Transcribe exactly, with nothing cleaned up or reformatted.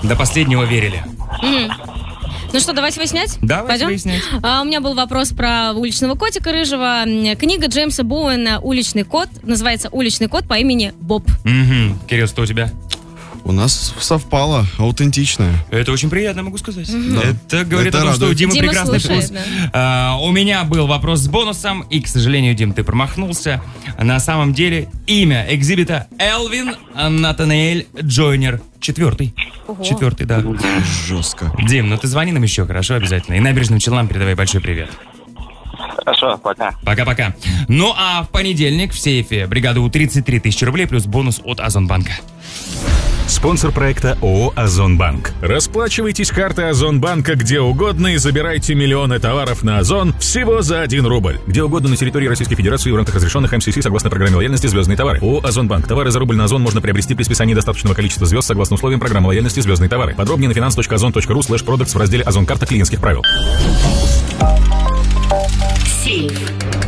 До последнего верили. Mm. Ну что, давайте выяснять? Давайте Пойдем? выяснять. А, у меня был вопрос про уличного котика рыжего. Книга Джеймса Боуэна «Уличный кот». Называется «Уличный кот» по имени Боб. Угу. Кирилл, что у тебя? У нас совпало, аутентичное. Это очень приятно, могу сказать. Mm-hmm. Это говорит Это о том, что у Димы Дима прекрасный слушает, вкус. да. А, у меня был вопрос с бонусом, и, к сожалению, Дим, ты промахнулся. На самом деле, имя экзибита Элвин Натанаэль Джойнер. Четвертый. Ого. Четвертый, да. Жестко. Дим, ну ты звони нам еще, хорошо, обязательно. И набережным Челнам передавай большой привет. Хорошо, пока. Пока-пока. Ну а в понедельник в сейфе бригады У тридцать три тысячи рублей плюс бонус от Озонбанка. Спонсор проекта ООО «Озонбанк». Расплачивайтесь картой Озонбанка где угодно и забирайте миллионы товаров на Озон всего за один рубль. Где угодно на территории Российской Федерации в рамках разрешенных эм си си согласно программе лояльности «Звездные товары». ООО «Озонбанк». Товары за рубль на Озон можно приобрести при списании достаточного количества звезд согласно условиям программы лояльности «Звездные товары». Подробнее на finance точка озон точка ру слэш продактс в разделе «Озон карта клиентских правил». Сейф.